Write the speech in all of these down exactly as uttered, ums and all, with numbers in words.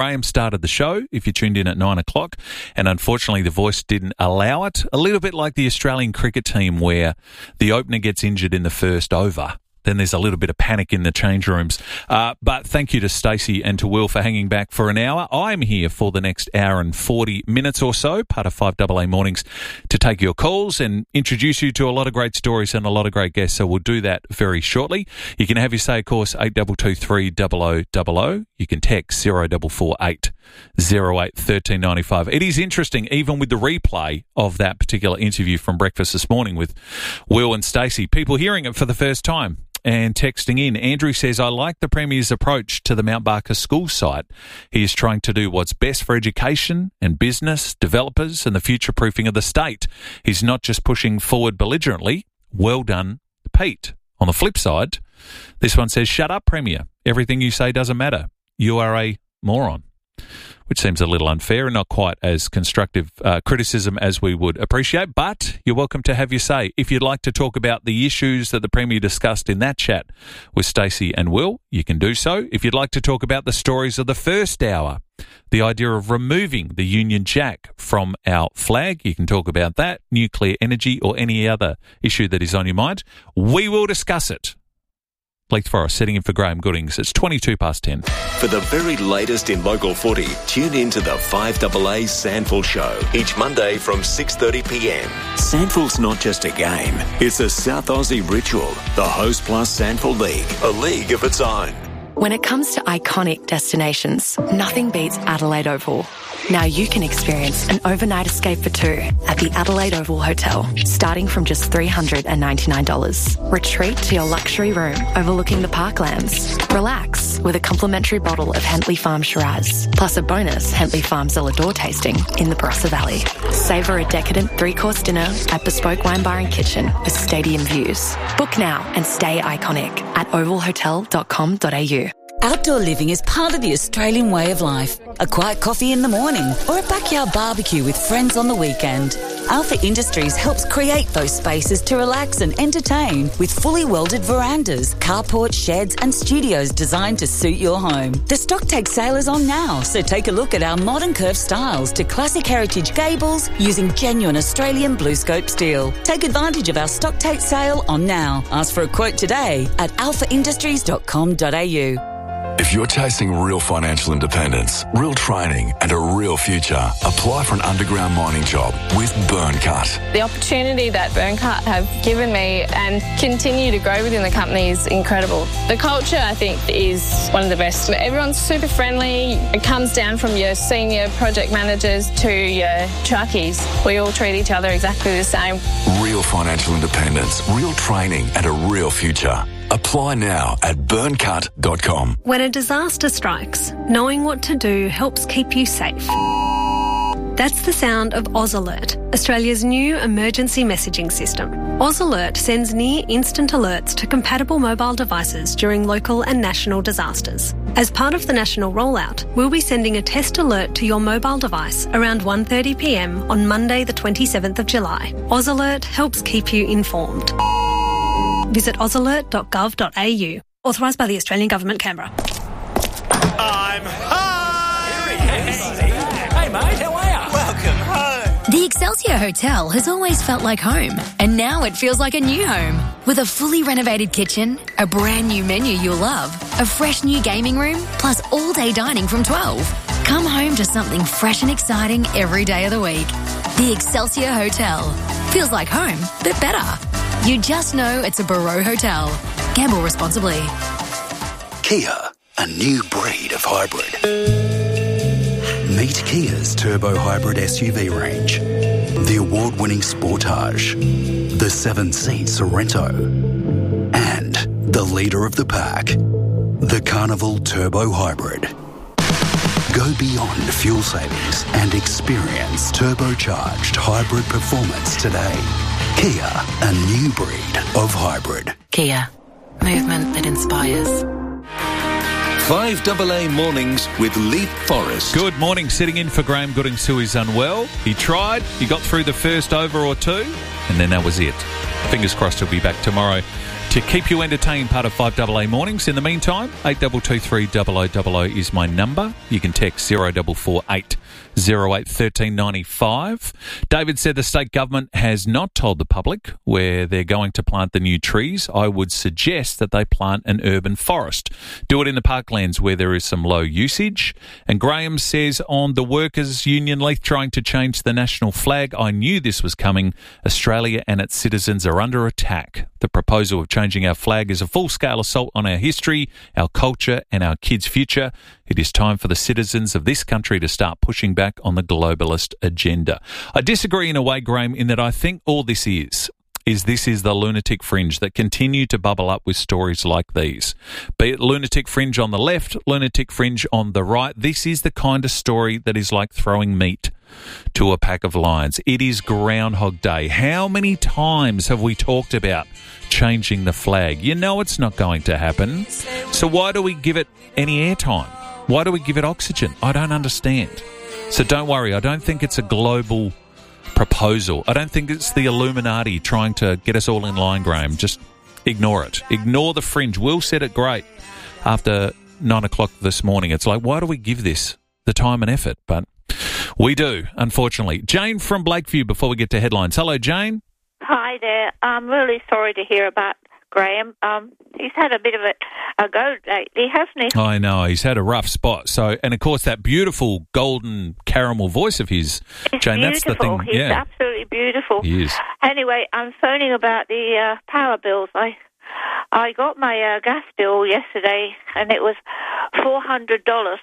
Graham started the show, if you tuned in at nine o'clock, and unfortunately the voice didn't allow it. A little bit like the Australian cricket team where the opener gets injured in the first over. Then there's a little bit of panic in the change rooms. Uh, but thank you to Stacey and to Will for hanging back for an hour. I'm here for the next hour and forty minutes or so, part of five A A Mornings, to take your calls and introduce you to a lot of great stories and a lot of great guests. So we'll do that very shortly. You can have your say, of course, eight two two three zero zero zero zero. You can text zero four four eight zero eight one three nine five. It is interesting, even with the replay of that particular interview from breakfast this morning with Will and Stacey, people hearing it for the first time and texting in. Andrew says, I like the Premier's approach to the Mount Barker school site. He is trying to do what's best for education and business, developers and the future-proofing of the state. He's not just pushing forward belligerently. Well done, Pete. On the flip side, this one says, shut up, Premier. Everything you say doesn't matter. You are a moron. Which seems a little unfair and not quite as constructive uh, criticism as we would appreciate. But you're welcome to have your say. If you'd like to talk about the issues that the Premier discussed in that chat with Stacey and Will, you can do so. If you'd like to talk about the stories of the first hour, the idea of removing the Union Jack from our flag, you can talk about that, nuclear energy or any other issue that is on your mind. We will discuss it. Leith Forrest sitting in for Graham Goodings. It's twenty-two past ten. For the very latest in local footy, tune in to the five A A Sandful Show each Monday from six thirty p m. Sandful's not just a game, it's a South Aussie ritual. The Host Plus Sandful League, a league of its own. When it comes to iconic destinations, nothing beats Adelaide Oval. Now you can experience an overnight escape for two at the Adelaide Oval Hotel, starting from just three hundred ninety-nine dollars. Retreat to your luxury room overlooking the parklands. Relax with a complimentary bottle of Hentley Farm Shiraz, plus a bonus Hentley Farm Cellar Door tasting in the Barossa Valley. Savour a decadent three-course dinner at Bespoke Wine Bar and Kitchen with stadium views. Book now and stay iconic at oval hotel dot com dot a u. Outdoor living is part of the Australian way of life. A quiet coffee in the morning or a backyard barbecue with friends on the weekend. Alpha Industries helps create those spaces to relax and entertain with fully welded verandas, carports, sheds and studios designed to suit your home. The stock take sale is on now, so take a look at our modern curved styles to classic heritage gables using genuine Australian blue scope steel. Take advantage of our stock take sale on now. Ask for a quote today at alpha industries dot com dot a u. If you're chasing real financial independence, real training and a real future, apply for an underground mining job with Burncut. The opportunity that Burncut have given me and continue to grow within the company is incredible. The culture, I think, is one of the best. Everyone's super friendly. It comes down from your senior project managers to your truckies. We all treat each other exactly the same. Real financial independence, real training and a real future. Apply now at burncut dot com. When a disaster strikes, knowing what to do helps keep you safe. That's the sound of AusAlert, Australia's new emergency messaging system. AusAlert sends near-instant alerts to compatible mobile devices during local and national disasters. As part of the national rollout, we'll be sending a test alert to your mobile device around one thirty p m on Monday the twenty-seventh of July. AusAlert helps keep you informed. Visit aus alert dot gov dot a u. Authorised by the Australian Government, Canberra. I'm home! Hey, mate, how are you? Welcome home. The Excelsior Hotel has always felt like home, and now it feels like a new home. With a fully renovated kitchen, a brand new menu you'll love, a fresh new gaming room, plus all-day dining from twelve. Come home to something fresh and exciting every day of the week. The Excelsior Hotel. Feels like home, but better. You just know it's a Barreau Hotel. Gamble responsibly. Kia, a new breed of hybrid. Meet Kia's turbo hybrid S U V range. The award-winning Sportage, the seven-seat Sorento, and the leader of the pack, the Carnival Turbo Hybrid. Go beyond fuel savings and experience turbocharged hybrid performance today. Kia, a new breed of hybrid. Kia, movement that inspires. five A A Mornings with Leith Forrest. Good morning. Sitting in for Graham Goodings, who is unwell. He tried. He got through the first over or two, and then that was it. Fingers crossed he'll be back tomorrow to keep you entertained, part of five A A Mornings. In the meantime, eight two two three double oh double oh is my number. You can text zero four four eight zero eight one three nine five. David said the state government has not told the public where they're going to plant the new trees. I would suggest that they plant an urban forest. Do it in the parklands where there is some low usage. And Graham says on the Workers' Union Leith trying to change the national flag, I knew this was coming. Australia and its citizens are under attack. The proposal of changing our flag is a full-scale assault on our history, our culture and our kids' future. It is time for the citizens of this country to start pushing back on the globalist agenda. I disagree in a way, Graham, in that I think all this is, is this is the lunatic fringe that continue to bubble up with stories like these. Be it lunatic fringe on the left, lunatic fringe on the right, this is the kind of story that is like throwing meat to a pack of lions. It is Groundhog Day. How many times have we talked about changing the flag? You know it's not going to happen. So why do we give it any airtime? Why do we give it oxygen? I don't understand. So don't worry, I don't think it's a global proposal. I don't think it's the Illuminati trying to get us all in line, Graham. Just ignore it. Ignore the fringe. Will said it great after nine o'clock this morning. It's like, why do we give this the time and effort? But we do, unfortunately. Jane from Blakeview, before we get to headlines. Hello, Jane. Hi there. I'm really sorry to hear about Graham. Um, he's had a bit of a, a go lately, hasn't he? I know. He's had a rough spot. So, and, of course, that beautiful golden caramel voice of his, it's Jane, beautiful. That's the thing. He's yeah. absolutely beautiful. He is. Anyway, I'm phoning about the uh, power bills. I I got my uh, gas bill yesterday, and it was four hundred dollars.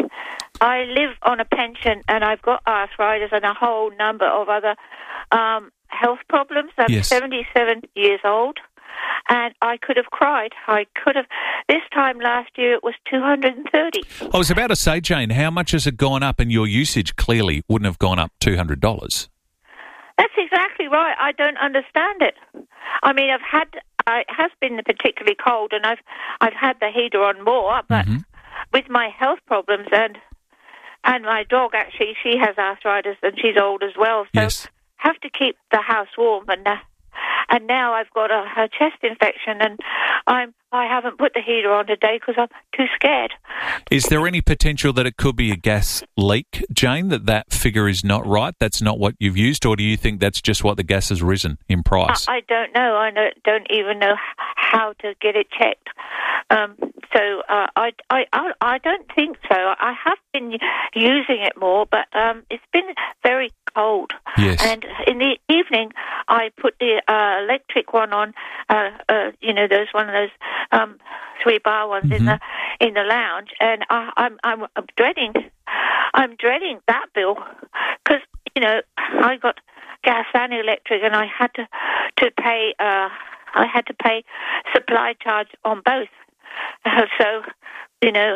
I live on a pension, and I've got arthritis and a whole number of other um, health problems. I'm yes. seventy-seven years old, and I could have cried. I could have. This time last year, it was two hundred thirty dollars. I was about to say, Jane, how much has it gone up? And your usage clearly wouldn't have gone up two hundred dollars. That's exactly right. I don't understand it. I mean, I've had, uh, it has been particularly cold, and I've I've had the heater on more, but mm-hmm. with my health problems and and my dog, actually, she has arthritis and she's old as well, so yes. have to keep the house warm. And uh, and now I've got a, a chest infection, and I'm I haven't put the heater on today because I'm too scared. Is there any potential that it could be a gas leak, Jane, that that figure is not right? That's not what you've used? Or do you think that's just what the gas has risen in price? I, I don't know. I know, don't even know how to get it checked. Um, so uh, I, I, I, I don't think so. I have been using it more, but um, it's been very cold. Yes. And in the evening, I put the uh, electric one on, uh, uh, you know, those one of those um, three bar ones mm-hmm. in the in the lounge, and I, I'm I'm dreading, I'm dreading that bill because you know I got gas and electric, and I had to to pay uh, I had to pay supply charge on both. Uh, so, you know,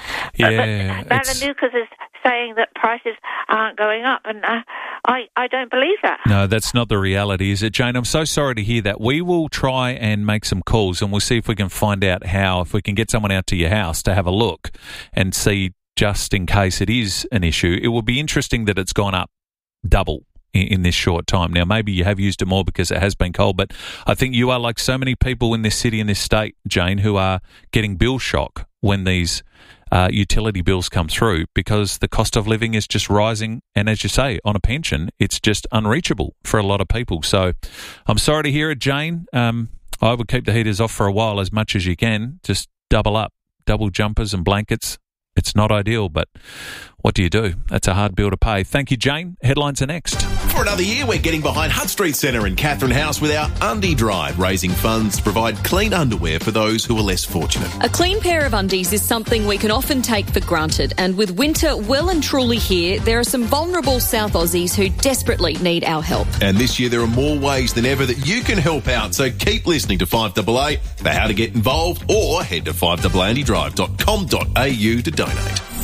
yeah, but Matanukas is saying that prices aren't going up, and uh, I, I don't believe that. No, that's not the reality, is it, Jane? I'm so sorry to hear that. We will try and make some calls, and we'll see if we can find out how, if we can get someone out to your house to have a look and see, just in case it is an issue. It will be interesting that it's gone up double in this short time. Now, maybe you have used it more because it has been cold, but I think you are like so many people in this city, in this state, Jane, who are getting bill shock when these uh, utility bills come through because the cost of living is just rising. And as you say, on a pension, it's just unreachable for a lot of people. So I'm sorry to hear it, Jane. Um, I would keep the heaters off for a while as much as you can. Just double up, double jumpers and blankets. It's not ideal, but what do you do? That's a hard bill to pay. Thank you, Jane. Headlines are next. For another year, we're getting behind Hutt Street Centre in Catherine House with our Undie Drive, raising funds to provide clean underwear for those who are less fortunate. A clean pair of undies is something we can often take for granted, and with winter well and truly here, there are some vulnerable South Aussies who desperately need our help. And this year, there are more ways than ever that you can help out, so keep listening to five A A for how to get involved, or head to five a a andy drive dot com dot a u to donate.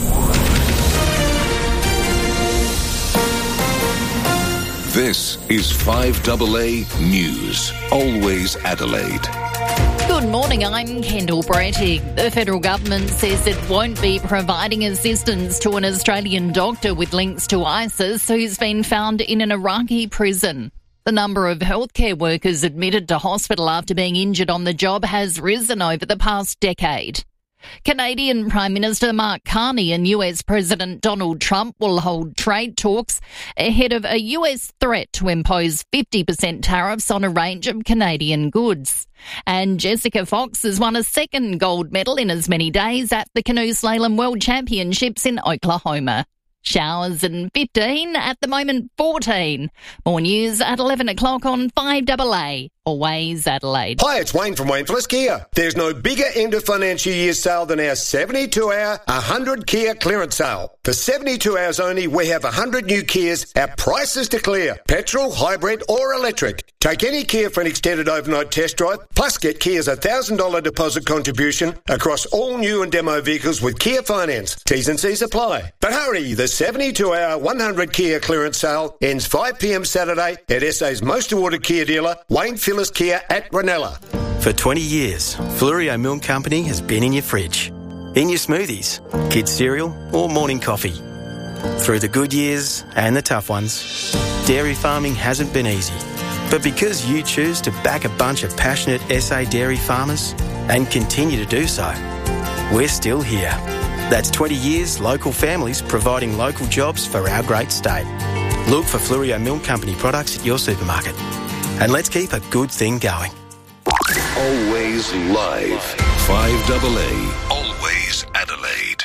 This is five A A News, always Adelaide. Good morning, I'm Kendall Brettig. The federal government says it won't be providing assistance to an Australian doctor with links to ISIS who's been found in an Iraqi prison. The number of healthcare workers admitted to hospital after being injured on the job has risen over the past decade. Canadian Prime Minister Mark Carney and U S President Donald Trump will hold trade talks ahead of a U S threat to impose fifty percent tariffs on a range of Canadian goods. And Jessica Fox has won a second gold medal in as many days at the Canoe Slalom World Championships in Oklahoma. Showers and fifteen, at the moment fourteen. More news at eleven o'clock on five A A. Always Adelaide. Hi, it's Wayne from Wayne Phillips Kia. There's no bigger end of financial year sale than our seventy-two hour one hundred Kia clearance sale. For seventy-two hours only, we have one hundred new Kias at prices to clear. Petrol, hybrid or electric. Take any Kia for an extended overnight test drive, plus get Kia's one thousand dollars deposit contribution across all new and demo vehicles with Kia Finance. T's and C's apply. But hurry, the seventy-two hour one hundred Kia clearance sale ends five p m Saturday at S A's most awarded Kia dealer, Wayne Phillips Kia at Ranella. For twenty years, Fleurieu Milk Company has been in your fridge, in your smoothies, kids' cereal or morning coffee. Through the good years and the tough ones, dairy farming hasn't been easy. But because you choose to back a bunch of passionate S A dairy farmers and continue to do so, we're still here. That's twenty years local families providing local jobs for our great state. Look for Fleurieu Milk Company products at your supermarket. And let's keep a good thing going. Always live. five A A. Always Adelaide.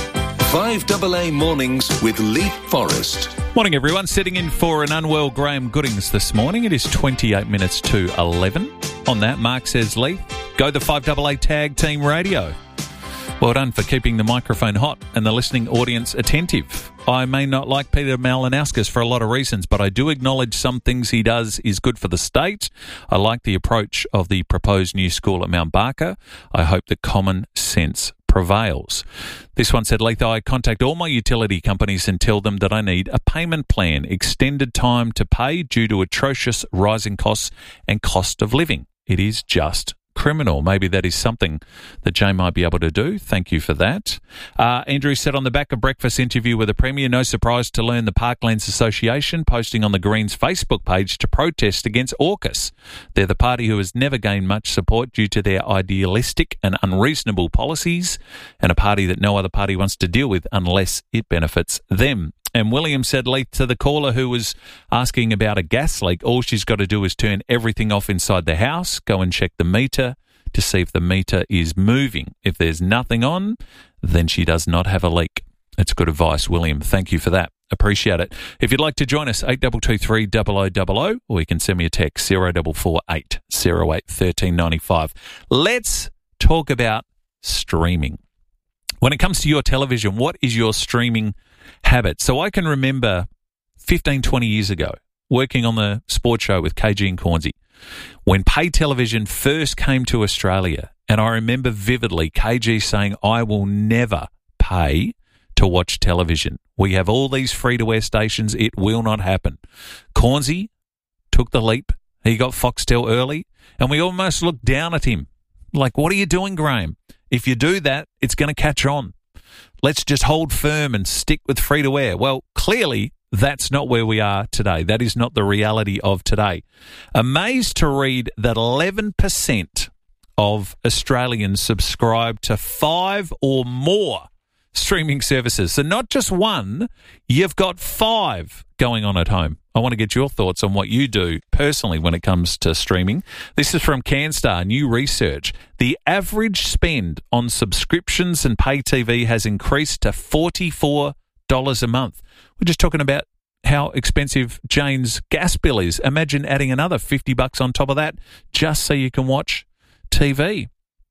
five A A mornings with Leith Forrest. Morning, everyone. Sitting in for an unwell Graham Goodings this morning. It is twenty-eight minutes to eleven. On that, Mark says, Leith, go the five A A Tag Team Radio. Well done for keeping the microphone hot and the listening audience attentive. I may not like Peter Malinauskas for a lot of reasons, but I do acknowledge some things he does is good for the state. I like the approach of the proposed new school at Mount Barker. I hope that common sense prevails. This one said, Leith, I contact all my utility companies and tell them that I need a payment plan, extended time to pay due to atrocious rising costs and cost of living. It is just criminal. Maybe that is something that Jay might be able to do. Thank you for that. Uh, Andrew said on the back of breakfast interview with the Premier, no surprise to learn the Parklands Association posting on the Greens Facebook page to protest against AUKUS. They're the party who has never gained much support due to their idealistic and unreasonable policies, and a party that no other party wants to deal with unless it benefits them. And William said, Leith, to the caller who was asking about a gas leak, all she's got to do is turn everything off inside the house, go and check the meter to see if the meter is moving. If there's nothing on, then she does not have a leak. It's good advice, William. Thank you for that. Appreciate it. If you'd like to join us, eight two two three, double oh double oh, or you can send me a text, zero four four eight, zero eight, one three nine five. Let's talk about streaming. When it comes to your television, what is your streaming habit? So I can remember fifteen, twenty years ago working on the sports show with K G and Cornsey when pay television first came to Australia. And I remember vividly K G saying, I will never pay to watch television. We have all these free-to-air stations. It will not happen. Cornsey took the leap. He got Foxtel early, and we almost looked down at him. Like, what are you doing, Graham? If you do that, it's going to catch on. Let's just hold firm and stick with free-to-air. Well, clearly, that's not where we are today. That is not the reality of today. Amazed to read that eleven percent of Australians subscribe to five or more streaming services. So not just one, you've got five going on at home. I want to get your thoughts on what you do personally when it comes to streaming. This is from CanStar, new research. The average spend on subscriptions and pay T V has increased to forty-four dollars a month. We're just talking about how expensive Jane's gas bill is. Imagine adding another fifty bucks on top of that just so you can watch T V.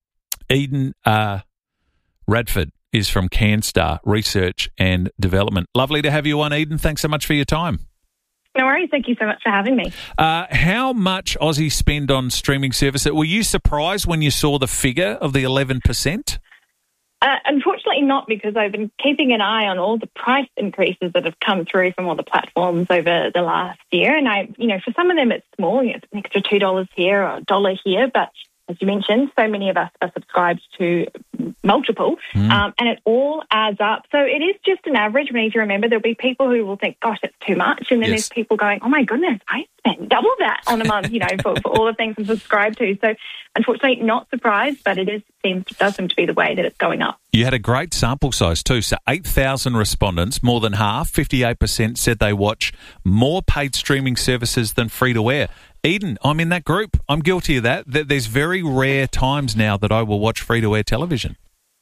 Eden uh, Radford is from CanStar Research and Development. Lovely to have you on, Eden. Thanks so much for your time. No worries. Thank you so much for having me. Uh, how much Aussie spend on streaming services? Were you surprised when you saw the figure of the eleven percent? Uh, unfortunately not, because I've been keeping an eye on all the price increases that have come through from all the platforms over the last year. And I, you know, for some of them it's small, you know, it's an extra two dollars here or a dollar here, but as you mentioned, so many of us are subscribed to multiple, mm. um, and it all adds up. So it is just an average. We need to remember there'll be people who will think, gosh, that's too much. And then yes. there's people going, oh, my goodness, I spent double that on a month, you know, for, for all the things I'm subscribed to. So unfortunately, not surprised, but it is seems does seem to be the way that it's going up. You had a great sample size too. So eight thousand respondents, more than half, fifty-eight percent said they watch more paid streaming services than free-to-air. Eden, I'm in that group. I'm guilty of that. There's very rare times now that I will watch free-to-air television.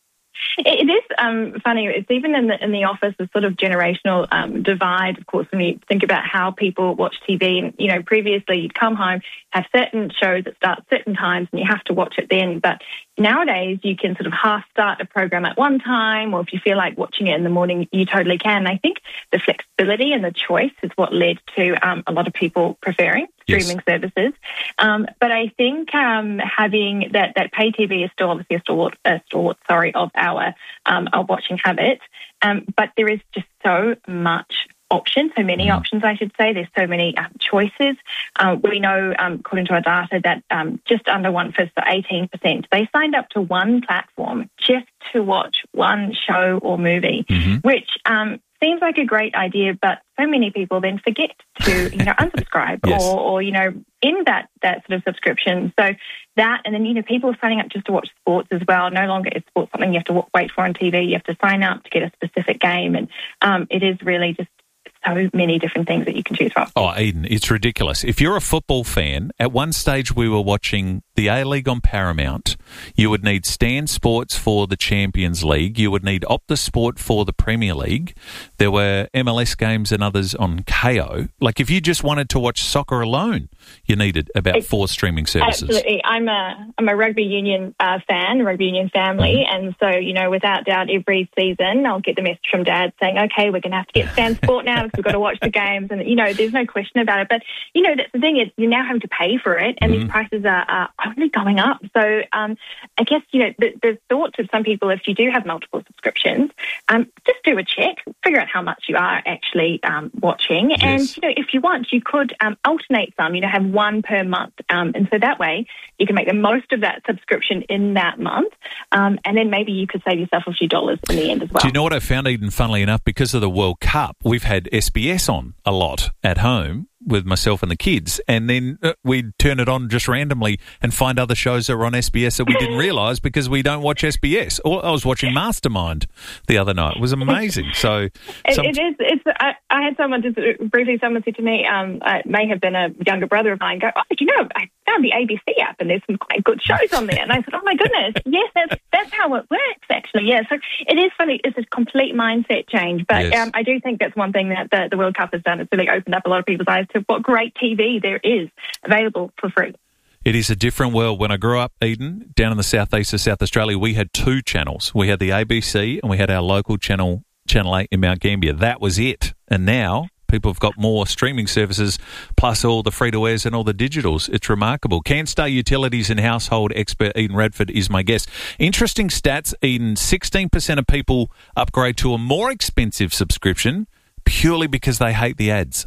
It is um, funny. It's even in the in the office, a sort of generational um, divide. Of course, when you think about how people watch T V, and you know, previously you'd come home, have certain shows that start certain times, and you have to watch it then. But nowadays, you can sort of half start a program at one time, or if you feel like watching it in the morning, you totally can. And I think the flexibility and the choice is what led to um, a lot of people preferring streaming yes. services. Um, but I think um, having that that pay T V is still obviously a stalwart, a stalwart sorry, of our um, our watching habits. Um, but there is just so much option, so many options, I should say. There's so many um, choices. Uh, we know, um, according to our data, that um, just under one-fifth, so eighteen percent, they signed up to one platform just to watch one show or movie, mm-hmm. which um, seems like a great idea, but so many people then forget to, you know, unsubscribe yes. or, or, you know, end that, that sort of subscription. So that, and then, you know, people are signing up just to watch sports as well. No longer is sports something you have to wait for on T V. You have to sign up to get a specific game. And um, it is really just so many different things that you can choose from. Oh, Eden, it's ridiculous. If you're a football fan, at one stage we were watching the A-League on Paramount. You would need Stan Sports for the Champions League. You would need Optus Sport for the Premier League. There were M L S games and others on K O. Like, if you just wanted to watch soccer alone, you needed about it's, four streaming services. Absolutely. I'm a, I'm a rugby union uh, fan, rugby union family, mm-hmm. and so, you know, without doubt, every season I'll get the message from Dad saying, okay, we're going to have to get Stan Sport now because we've got to watch the games, and, you know, there's no question about it. But, you know, that's the thing is you're now having to pay for it, and mm-hmm. these prices are, are only going up. So um, I guess, you know, the, the thought of some people, if you do have multiple subscriptions, um, just do a check, figure out how much you are actually um, watching. Yes. And, you know, if you want, you could um, alternate some, you know, have one per month. Um, and so that way you can make the most of that subscription in that month. Um, and then maybe you could save yourself a few dollars in the end as well. Do you know what I found, Eden, funnily enough? Because of the World Cup, we've had S B S on a lot at home with myself and the kids, and then uh, we'd turn it on just randomly and find other shows that were on S B S that we didn't realise because we don't watch S B S. Or I was watching Mastermind the other night. It was amazing. So it, some... it is. It's. I, I had someone just briefly. Someone said to me, um, it may have been a younger brother of mine. Go, oh, you know, I found the A B C app, and there's some quite good shows on there. And I said, oh my goodness, yes, that's that's how it works. Actually, yeah. So it is funny. It's a complete mindset change, but yes. um, I do think that's one thing that the, the World Cup has done. It's really opened up a lot of people's eyes to what great T V there is available for free. It is a different world. When I grew up, Eden, down in the southeast of South Australia, we had two channels. We had the A B C and we had our local channel, Channel eight in Mount Gambier. That was it. And now people have got more streaming services, plus all the free-to-airs and all the digitals. It's remarkable. CanStar Utilities and household expert Eden Radford is my guest. Interesting stats, Eden. sixteen percent of people upgrade to a more expensive subscription purely because they hate the ads.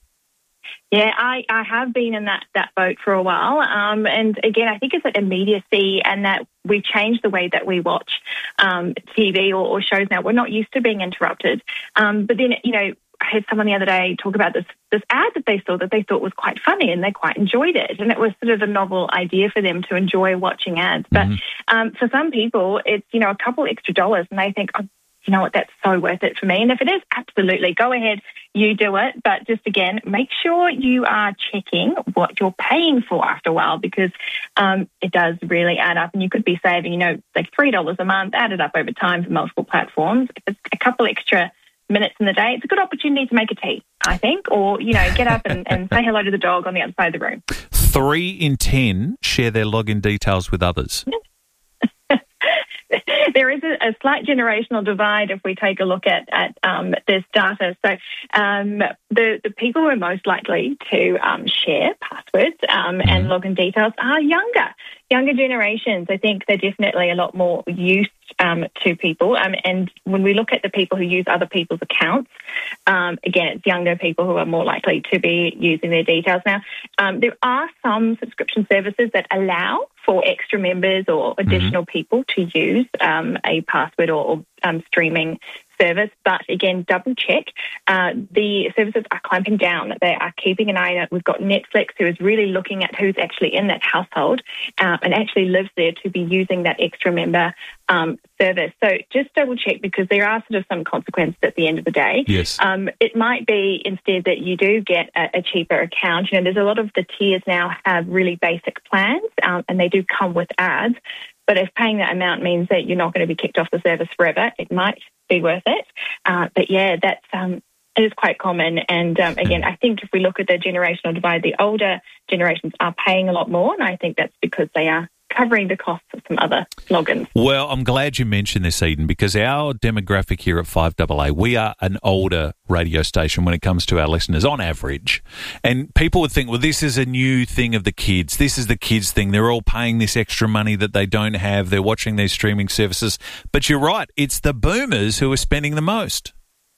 Yeah, I, I have been in that, that boat for a while. Um, and again, I think it's that immediacy and that we changed the way that we watch um, T V or, or shows now. We're not used to being interrupted. Um, but then, you know, I heard someone the other day talk about this this ad that they saw that they thought was quite funny and they quite enjoyed it. And it was sort of a novel idea for them to enjoy watching ads. Mm-hmm. But um, for some people, it's, you know, a couple extra dollars and they think, oh, you know what, that's so worth it for me. And if it is, absolutely, go ahead, you do it. But just, again, make sure you are checking what you're paying for after a while because um, it does really add up. And you could be saving, you know, like three dollars a month, added up over time for multiple platforms. If it's a couple extra minutes in the day, it's a good opportunity to make a tea, I think, or, you know, get up and, and say hello to the dog on the other side of the room. Three in ten share their login details with others. There is a, a slight generational divide if we take a look at, at um, this data. So um, the, the people who are most likely to um, share passwords um, mm-hmm. and login details are younger. Younger generations, I think they're definitely a lot more used um, to people. Um, and when we look at the people who use other people's accounts, um, again, it's younger people who are more likely to be using their details. Now, um, there are some subscription services that allow for extra members or additional mm-hmm. people to use um, a password or, or um, streaming service. But again, double check. Uh, the services are clamping down. They are keeping an eye on it. We've got Netflix, who is really looking at who's actually in that household uh, and actually lives there to be using that extra member um, service. So just double check, because there are sort of some consequences at the end of the day. Yes. Um, it might be instead that you do get a, a cheaper account. You know, there's a lot of the tiers now have really basic plans um, and they do come with ads. But if paying that amount means that you're not going to be kicked off the service forever, it might be worth it. Uh, but yeah, that's um, it is quite common. And um, again, I think if we look at the generational divide, the older generations are paying a lot more, and I think that's because they are covering the costs of some other logins. Well, I'm glad you mentioned this, Eden, because our demographic here at five A A, we are an older radio station when it comes to our listeners on average. And people would think, well, this is a new thing of the kids. This is the kids thing. They're all paying this extra money that they don't have. They're watching these streaming services. But you're right. It's the boomers who are spending the most.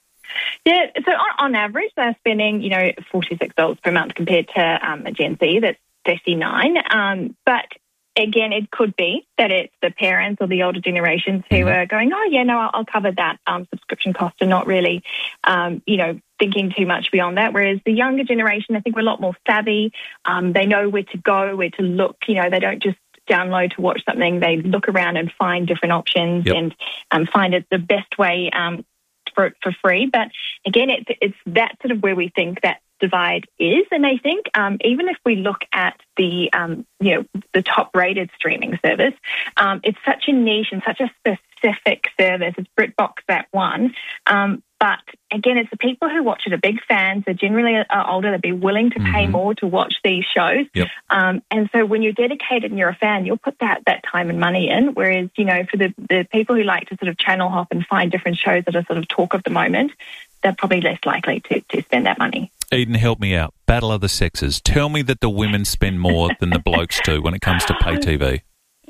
Yeah, so on, on average, they're spending, you know, forty-six dollars per month compared to um, a Gen Z that's thirty-nine dollars. Um, but again, it could be that it's the parents or the older generations who mm-hmm. are going, oh, yeah, no, I'll, I'll cover that um, subscription cost, and not really, um, you know, thinking too much beyond that. Whereas the younger generation, I think we're a lot more savvy. Um, they know where to go, where to look. You know, they don't just download to watch something. They look around and find different options yep. and um, find it the best way um, for for free. But again, it's, it's that sort of where we think that divide is. And I think um, even if we look at the um, you know the top rated streaming service, um, it's such a niche and such a specific service. It's BritBox that one. Um, but again, it's the people who watch it are big fans. They're generally are older. They'd be willing to pay mm-hmm. more to watch these shows. Yep. Um, and so when you're dedicated and you're a fan, you'll put that that time and money in. Whereas, you know, for the, the people who like to sort of channel hop and find different shows that are sort of talk of the moment, they're probably less likely to, to spend that money. Eden, help me out. Battle of the sexes. Tell me that the women spend more than the blokes do when it comes to pay T V.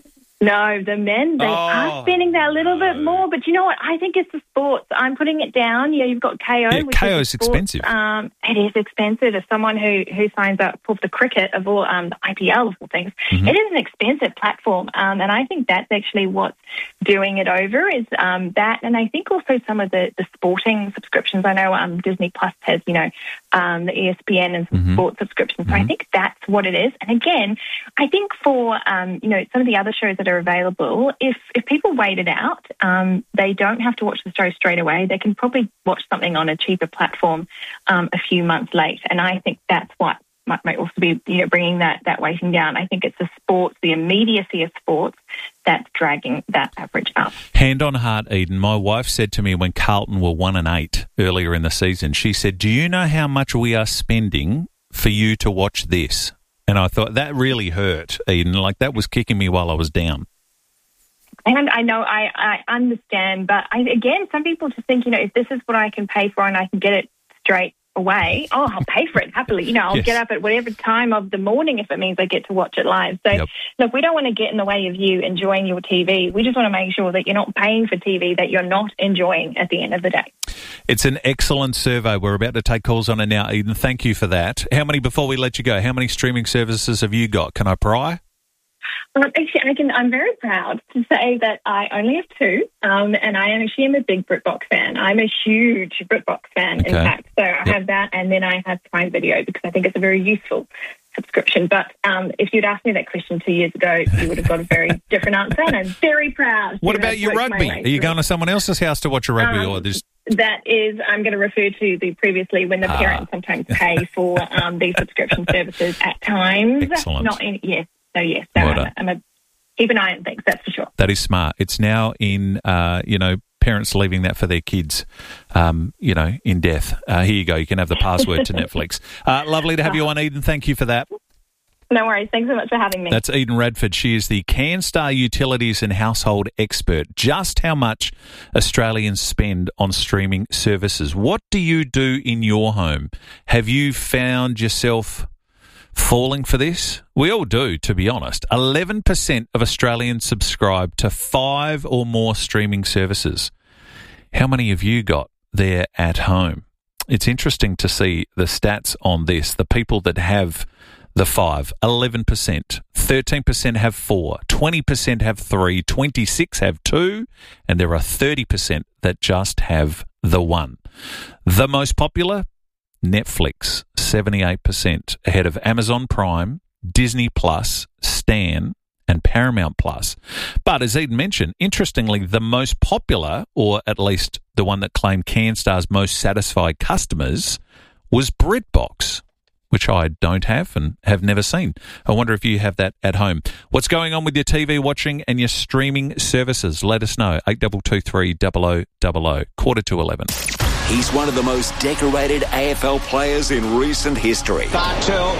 No, the men, they oh, are spending that a little no. bit more. But you know what? I think it's the sports. I'm putting it down. Yeah, you've got K O. Yeah, which K O is is expensive. Um, it is expensive. As someone who, who signs up for the cricket of all, um, the I P L of all things, mm-hmm. it is an expensive platform. Um, and I think that's actually what's doing it over is um, that. And I think also some of the, the sporting subscriptions. I know um, Disney Plus has, you know, um, the E S P N and some mm-hmm. sports subscriptions. So mm-hmm. I think that's what it is. And again, I think for, um, you know, some of the other shows that are available, if if people wait it out, um, they don't have to watch the show straight away. They can probably watch something on a cheaper platform um, a few months late. And I think that's what might, might also be, you know, bringing that, that weighting down. I think it's the sports, the immediacy of sports that's dragging that average up. Hand on heart, Eden, my wife said to me when Carlton were one and eight earlier in the season, she said, do you know how much we are spending for you to watch this? And I thought that really hurt, Eden. Like that was kicking me while I was down. And I know, I, I understand, but I, again, some people just think, you know, if this is what I can pay for and I can get it straight away, oh, I'll pay for it happily. You know, I'll yes. get up at whatever time of the morning if it means I get to watch it live. So, yep. look, we don't want to get in the way of you enjoying your T V. We just want to make sure that you're not paying for T V that you're not enjoying at the end of the day. It's an excellent survey. We're about to take calls on it now, Eden. Thank you for that. How many, before we let you go, how many streaming services have you got? Can I pry? Um, actually, I can, I'm very proud to say that I only have two, um, and I actually am a big BritBox fan. I'm a huge BritBox fan, okay. in fact. So I yep. have that, and then I have Prime Video because I think it's a very useful subscription. But um, if you'd asked me that question two years ago, you would have got a very different answer, and I'm very proud. What about your rugby? Are you going to someone else's house to watch a rugby? Um, or just... That is, I'm going to refer to the previously when the ah. parents sometimes pay for um, these subscription services at times. Excellent. Not in, yes. So, yes, so well I'm, a, I'm a, keep an eye on things, that's for sure. That is smart. It's now in, uh, you know, parents leaving that for their kids, um, you know, in death. Uh, here you go. You can have the password to Netflix. Uh, lovely to have you on, Eden. Thank you for that. No worries. Thanks so much for having me. That's Eden Radford. She is the CanStar Utilities and Household expert. Just how much Australians spend on streaming services. What do you do in your home? Have you found yourself falling for this? We all do, to be honest. eleven percent of Australians subscribe to five or more streaming services. How many have you got there at home? It's interesting to see the stats on this. The people that have the five, eleven percent. thirteen percent have four, twenty percent have three, twenty-six have two, and there are thirty percent that just have the one. The most popular, Netflix, seventy-eight percent, ahead of Amazon Prime, Disney Plus, Stan, and Paramount Plus. But as Eden mentioned, interestingly, the most popular, or at least the one that claimed CanStar's most satisfied customers, was BritBox, which I don't have and have never seen. I wonder if you have that at home. What's going on with your T V watching and your streaming services? Let us know. eight two two three, zero zero zero zero, quarter to eleven. He's one of the most decorated A F L players in recent history. Bartel,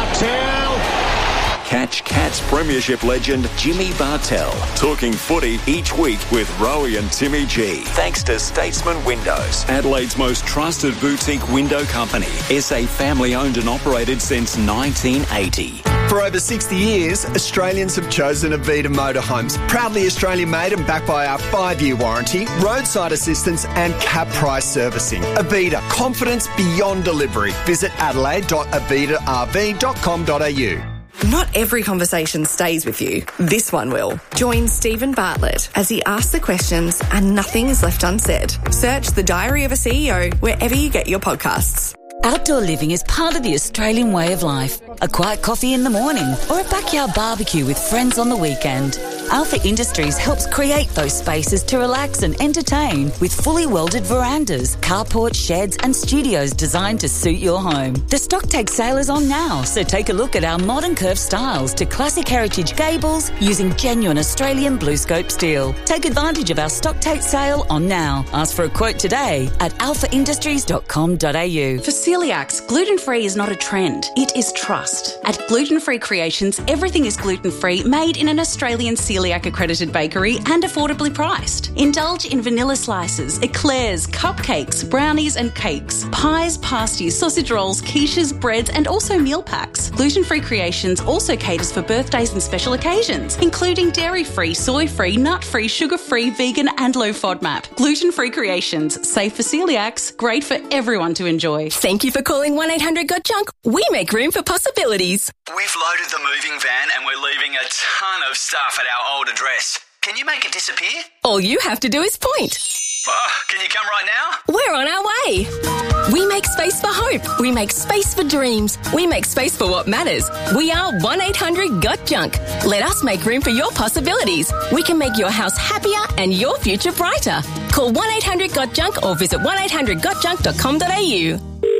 Bartel! Catch Cats Premiership legend Jimmy Bartel talking footy each week with Rowie and Timmy G. Thanks to Statesman Windows, Adelaide's most trusted boutique window company. S A family owned and operated since nineteen eighty. For over sixty years, Australians have chosen Avita Motorhomes. Proudly Australian made and backed by our five-year warranty, roadside assistance and cap price servicing. Avita, confidence beyond delivery. Visit adelaide dot avita r v dot com dot a u. Not every conversation stays with you. This one will. Join Stephen Bartlett as he asks the questions and nothing is left unsaid. Search The Diary of a C E O wherever you get your podcasts. Outdoor living is part of the Australian way of life. A quiet coffee in the morning or a backyard barbecue with friends on the weekend. Alpha Industries helps create those spaces to relax and entertain with fully welded verandas, carports, sheds and studios designed to suit your home. The stock take sale is on now, so take a look at our modern curved styles to classic heritage gables using genuine Australian blue scope steel. Take advantage of our stock take sale on now. Ask for a quote today at alpha industries dot com dot a u. For celiacs, gluten-free is not a trend, it is trust. At Gluten Free Creations, everything is gluten-free, made in an Australian celiac accredited bakery and affordably priced. Indulge in vanilla slices, eclairs, cupcakes, brownies and cakes, pies, pasties, sausage rolls, quiches, breads and also meal packs. Gluten Free Creations also caters for birthdays and special occasions, including dairy-free, soy-free, nut-free, sugar-free, vegan and low FODMAP. Gluten Free Creations, safe for celiacs, great for everyone to enjoy. Thank you for calling one eight hundred got junk. We make room for possibilities. We've loaded the moving van and we're leaving a ton of stuff at our old address. Can you make it disappear? All you have to do is point. Oh, can you come right now? We're on our way. We make space for hope. We make space for dreams. We make space for what matters. We are one eight hundred got junk. Let us make room for your possibilities. We can make your house happier and your future brighter. Call one eight hundred got junk or visit one eight hundred got junk dot com dot a u.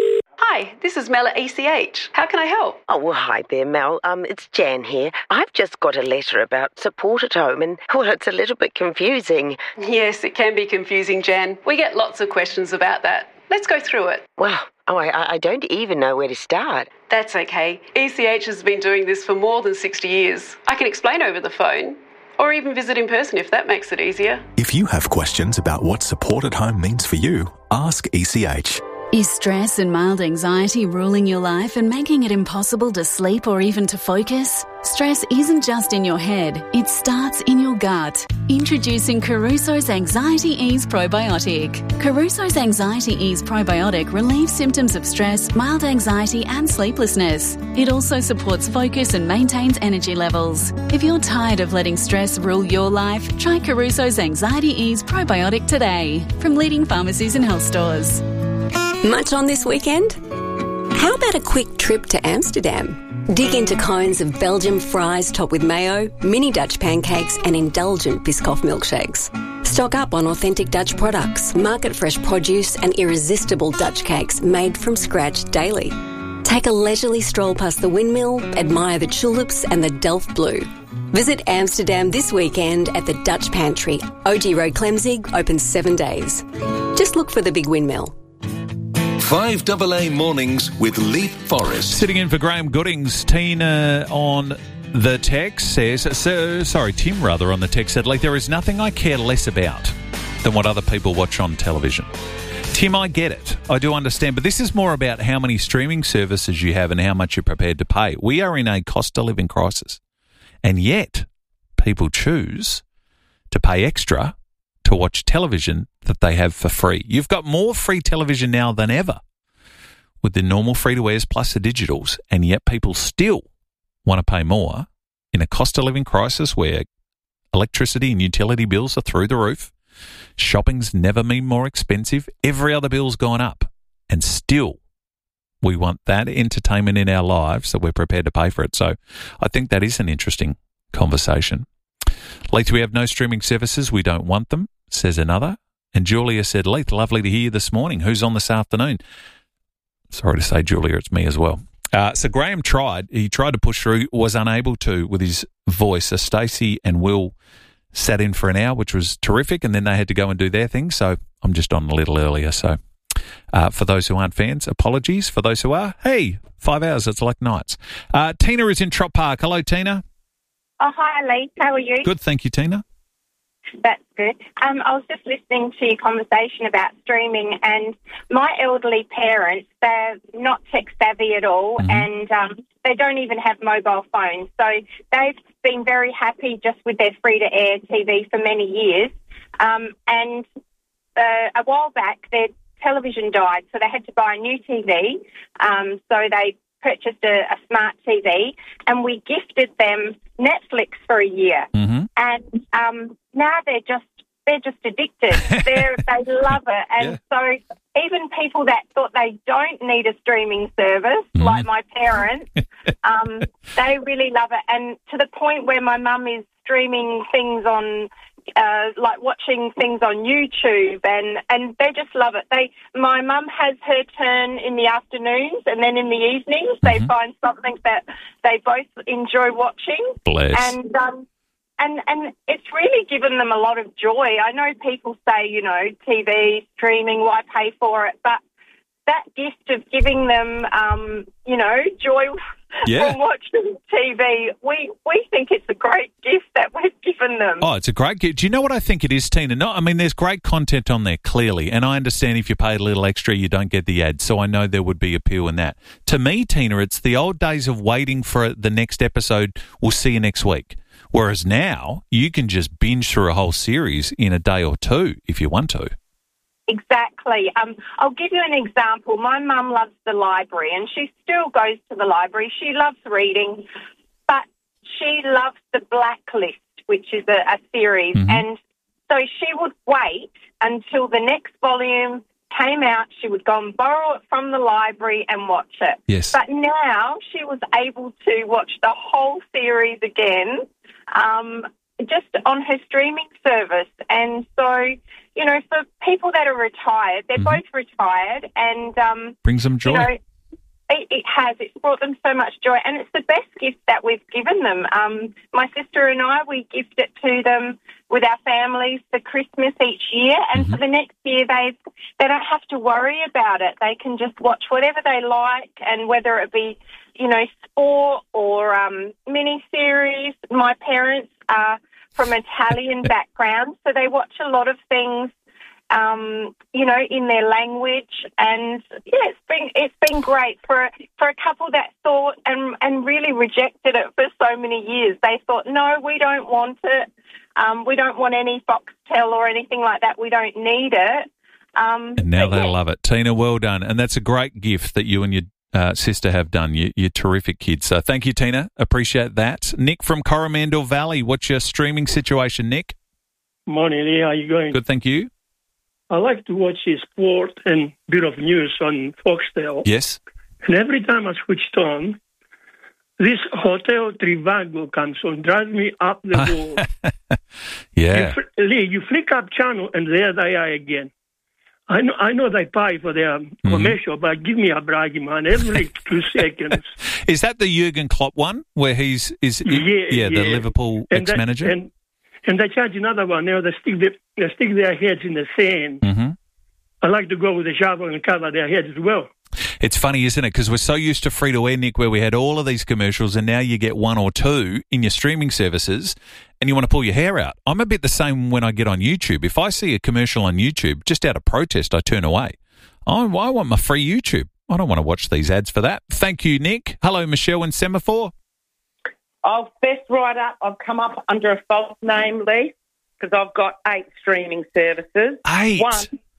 Hi, this is Mel at E C H. How can I help? Oh, well, hi there, Mel. Um, it's Jan here. I've just got a letter about support at home and, well, it's a little bit confusing. Yes, it can be confusing, Jan. We get lots of questions about that. Let's go through it. Well, oh, I, I don't even know where to start. That's okay. E C H has been doing this for more than sixty years. I can explain over the phone. Or even visit in person if that makes it easier. If you have questions about what support at home means for you, ask E C H. Is stress and mild anxiety ruling your life and making it impossible to sleep or even to focus? Stress isn't just in your head, it starts in your gut. Introducing Caruso's Anxiety Ease Probiotic. Caruso's Anxiety Ease Probiotic relieves symptoms of stress, mild anxiety and sleeplessness. It also supports focus and maintains energy levels. If you're tired of letting stress rule your life, try Caruso's Anxiety Ease Probiotic today from leading pharmacies and health stores. Much on this weekend? How about a quick trip to Amsterdam? Dig into cones of Belgian fries topped with mayo, mini Dutch pancakes and indulgent Biscoff milkshakes. Stock up on authentic Dutch products, market-fresh produce and irresistible Dutch cakes made from scratch daily. Take a leisurely stroll past the windmill, admire the tulips and the Delft Blue. Visit Amsterdam this weekend at the Dutch Pantry. O G Road Clemzig, open seven days. Just look for the big windmill. five A A Mornings with Leaf Forest. Sitting in for Graham Goodings, Tina on the text says, so, sorry, Tim rather on the text said, like, there is nothing I care less about than what other people watch on television. Tim, I get it. I do understand. But this is more about how many streaming services you have and how much you're prepared to pay. We are in a cost of living crisis. And yet, people choose to pay extra to watch television that they have for free. You've got more free television now than ever. with the normal free-to-airs plus the digitals, and yet people still want to pay more in a cost of living crisis where electricity and utility bills are through the roof. Shopping's never been more expensive. Every other bill's gone up. And still, we want that entertainment in our lives that we're prepared to pay for it. So I think that is an interesting conversation. Leith, we have no streaming services. We don't want them, says another. And Julia said, Leith, lovely to hear you this morning. Who's on this afternoon? Sorry to say, Julia, it's me as well. Uh, so Graham tried. He tried to push through, was unable to with his voice. So Stacey and Will sat in for an hour, which was terrific, and then they had to go and do their thing. So I'm just on a little earlier. So uh, for those who aren't fans, apologies. For those who are, hey, five hours, it's like nights. Uh, Tina is in Trop Park. Hello, Tina. Oh, hi, Leith. How are you? Good, thank you, Tina. That's good. Um, I was just listening to your conversation about streaming, and my elderly parents, they're not tech-savvy at all, mm-hmm. and um, they don't even have mobile phones. So they've been very happy just with their free-to-air T V for many years. Um, and uh, a while back, their television died, so they had to buy a new T V. Um, so they purchased a, a smart T V, and we gifted them Netflix for a year. Mm-hmm. And um, now they're just they're just addicted. They're, they love it. And yeah. so even people that thought they don't need a streaming service, mm-hmm. like my parents, um, they really love it. And to the point where my mum is streaming things on, uh, like watching things on YouTube, and, and they just love it. They, my mum has her turn in the afternoons, and then in the evenings mm-hmm. they find something that they both enjoy watching. Bless. And um, and and it's really given them a lot of joy. I know people say, you know, T V streaming, why pay for it? But that gift of giving them, um, you know, joy yeah. from watching T V, we, we think it's a great gift that we've given them. Oh, it's a great gift. Do you know what I think it is, Tina? No, I mean, there's great content on there, clearly, and I understand if you pay a little extra, you don't get the ads, so I know there would be appeal in that. To me, Tina, it's the old days of waiting for the next episode, we'll see you next week. Whereas now, you can just binge through a whole series in a day or two if you want to. Exactly. Um, I'll give you an example. My mum loves the library, and she still goes to the library. She loves reading, but she loves the Blacklist, which is a, a series. Mm-hmm. And so she would wait until the next volume came out. She would go and borrow it from the library and watch it. Yes. But now she was able to watch the whole series again, um, just on her streaming service. And so, you know, for people that are retired, they're mm-hmm. both retired, and um, brings them joy. You know, it, it has. It's brought them so much joy, and it's the best gift that we've given them. Um, my sister and I, we gift it to them with our families for Christmas each year, and mm-hmm. for the next year, they they don't have to worry about it. They can just watch whatever they like, and whether it be, you know, sport or um, mini-series. My parents are from Italian background, so they watch a lot of things, um, you know, in their language. And yeah, it's been it's been great for for a couple that thought and and really rejected it for so many years. They thought, no, we don't want it. Um, we don't want any Foxtel or anything like that. We don't need it. Um, and now they yeah. love it. Tina, well done. And that's a great gift that you and your Uh, sister have done. You, you're terrific kids. So thank you, Tina. Appreciate that. Nick from Coromandel Valley. What's your streaming situation, Nick? Morning, Lee. How you going? Good, thank you. I like to watch the sport and bit of news on Foxtel. Yes. And every time I switched on, this Hotel Trivago comes on, drives me up the wall. yeah. You, Lee, you flick up channel and there they are again. I know, I know they pay for their mm-hmm. commercial, but give me a break, man, every two seconds. Is that the Jurgen Klopp one, where he's is yeah, yeah, yeah. the Liverpool and ex-manager? They, and, and they charge another one. Now they stick, the, they stick their heads in the sand. Mm-hmm. I like to go with a shovel and cover their heads as well. It's funny, isn't it? Because we're so used to free-to-air, Nick, where we had all of these commercials, and now you get one or two in your streaming services, and you want to pull your hair out. I'm a bit the same when I get on YouTube. If I see a commercial on YouTube, just out of protest, I turn away. I, I want my free YouTube. I don't want to watch these ads for that. Thank you, Nick. Hello, Michelle in Semaphore. I've best right up. I've come up under a false name, Lee, because I've got eight streaming services. Eight? One,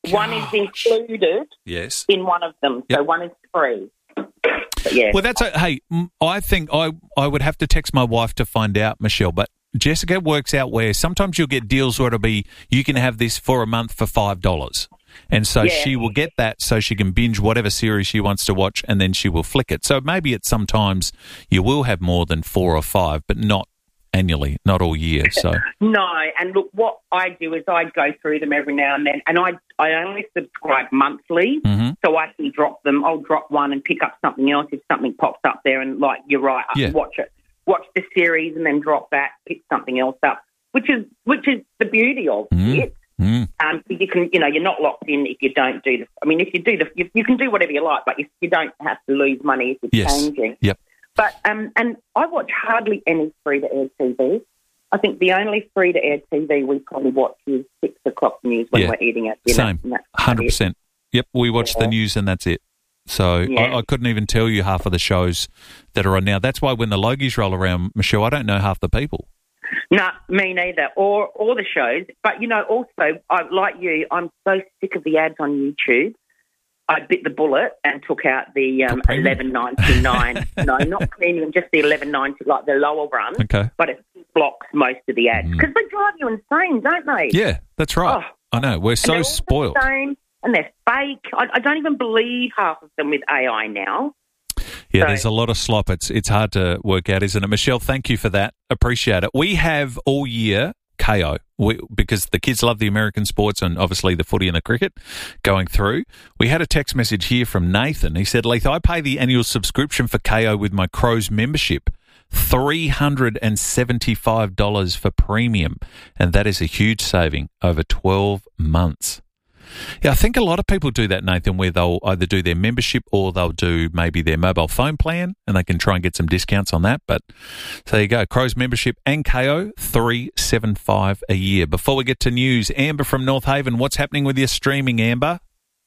one is included Yes. in one of them. So Yep. one is free. But yeah. Well, that's a, hey. m- I think I I would have to text my wife to find out, Michelle. But Jessica works out where sometimes you'll get deals where it'll be you can have this for a month for five dollars, and so Yeah. she will get that so she can binge whatever series she wants to watch, and then she will flick it. So maybe it's sometimes you will have more than four or five, but not annually, not all year. So No, and look, what I do is I go through them every now and then, and I I only subscribe monthly, Mhm. so I can drop them. I'll drop one and pick up something else if something pops up there, and like you're right, I Yeah. can watch it, watch the series, and then drop that, pick something else up, which is which is the beauty of Mm. it. Mm. Um, you can, you know, you're not locked in if you don't do the. I mean, if you do the, you, you can do whatever you like, but you, you don't have to lose money if it's Yes. changing. Yep. But um, and I watch hardly any free-to-air T V. I think the only free-to-air T V we probably watch is six o'clock news when Yeah. we're eating at dinner. Same, and that's about hundred it. percent. Yep, we watch the Yeah. news and that's it. So Yeah. I, I couldn't even tell you half of the shows that are on now. That's why when the Logies roll around, Michelle, I don't know half the people. No, me neither. Or or the shows. But, you know, also, I, like you, I'm so sick of the ads on YouTube. I bit the bullet and took out the um, eleven ninety nine. No, not premium, just the eleven ninety, like the lower run. Okay. But it blocks most of the ads because they drive you insane, don't they? Yeah, that's right. Oh. I know. We're And so they're all spoiled. The same, and they're fake. I, I don't even believe half of them with A I now. Yeah, So- there's a lot of slop. It's it's hard to work out, isn't it? Michelle, thank you for that. Appreciate it. We have all year K O we, because the kids love the American sports and obviously the footy and the cricket going through. We had a text message here from Nathan. He said, Leith, I pay the annual subscription for K O with my Crows membership. three hundred seventy-five dollars for premium, and that is a huge saving over twelve months. Yeah, I think a lot of people do that, Nathan, where they'll either do their membership or they'll do maybe their mobile phone plan and they can try and get some discounts on that. But so there you go. Crows membership and K O, three seventy-five a year. Before we get to news, Amber from North Haven, what's happening with your streaming, Amber?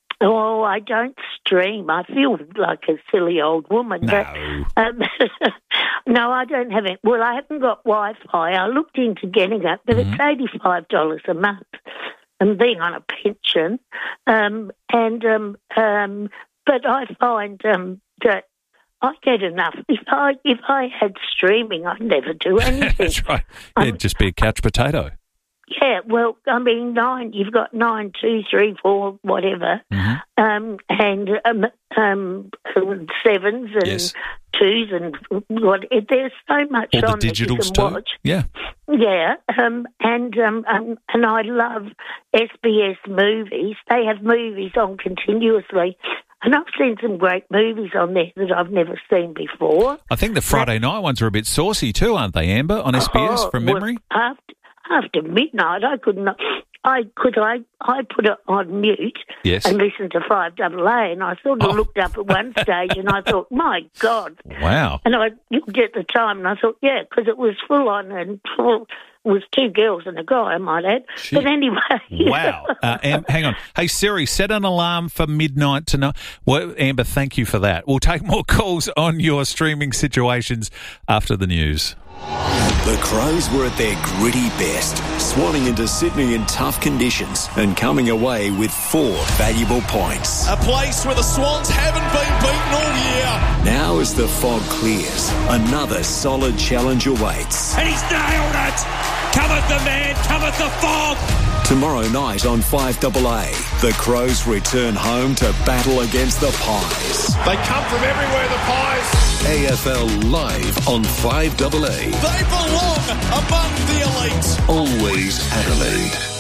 Oh, I don't stream. I feel like a silly old woman. No. But, um, no, I don't have it. Well, I haven't got Wi-Fi. I looked into getting it, but Mm-hmm. it's eighty-five dollars a month. And being on a pension, um, and um, um, but I find um, that I get enough. If I if I had streaming, I'd never do anything. That's right. Yeah, it'd just be a couch potato. Yeah, well, I mean, nine. You've got nine, two, three, four, whatever, Mm-hmm. um, and um, um, sevens and Yes. twos and what. There's so much All the on that you digitals can too. watch. Yeah. Yeah, um, and um, um, and I love S B S movies. They have movies on continuously, and I've seen some great movies on there that I've never seen before. I think the Friday night ones are a bit saucy too, aren't they, Amber, on S B S Oh, from well, memory? after after midnight, I could not. I could I I put it on mute Yes. and listened to Five Double A, and I sort of Oh. looked up at one stage, and I thought, my God. Wow. And I looked at the time, and I thought, yeah, because it was full on and full. It was two girls and a guy, I might add. Gee. But anyway. Wow. Uh, Am- hang on. Hey, Siri, set an alarm for midnight tonight. Well, Amber, thank you for that. We'll take more calls on your streaming situations after the news. The Crows were at their gritty best, swanning into Sydney in tough conditions and coming away with four valuable points. A place where the Swans haven't been beaten all year. Now as the fog clears, another solid challenge awaits. And he's nailed it. Cometh the man, cometh the fog. Tomorrow night on five double A, the Crows return home to battle against the Pies. They come from everywhere, the Pies. A F L live on five double A. They belong among the elite. Always Adelaide.